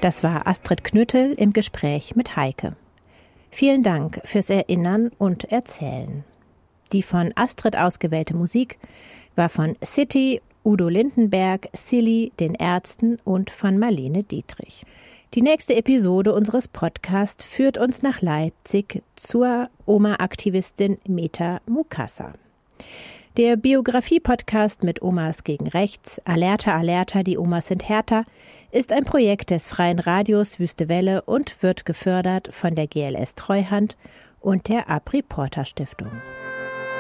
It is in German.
Das war Astrid Knüttel im Gespräch mit Heike. Vielen Dank fürs Erinnern und Erzählen. Die von Astrid ausgewählte Musik war von City, Udo Lindenberg, Silly, den Ärzten und von Marlene Dietrich. Die nächste Episode unseres Podcasts führt uns nach Leipzig zur Oma-Aktivistin Meta Mukasa. Der Biografie-Podcast mit Omas gegen Rechts, Alerta, Alerta, die Omas sind härter, ist ein Projekt des Freien Radios Wüste Welle und wird gefördert von der GLS Treuhand und der ABRI Porter Stiftung.